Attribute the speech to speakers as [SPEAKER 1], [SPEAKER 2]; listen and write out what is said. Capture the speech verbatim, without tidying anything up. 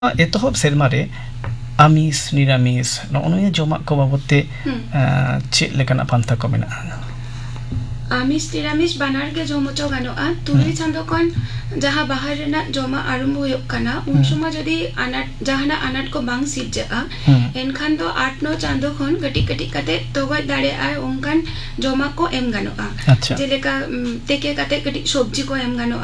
[SPEAKER 1] एतहब सेरमारे आमिस निरामिस नगनया जमा को बाबते चेक लेकाना पान्था को मेना
[SPEAKER 2] आमिस निरामिस बानार के जमचो गानोआ तुलि चांदोकन जहाँ बाहर रेना जमा आरम्भ हुयक काना उन समय जदि आनाट जहाना आनाट को बांग सिजा एनखान दो आठ नौ चांदोकन गटी गटी कते तोगय दाड़े आय उनकान जमा को एम गानोआ जेलेका तेके कते गटी सब्जी को एम गानोआ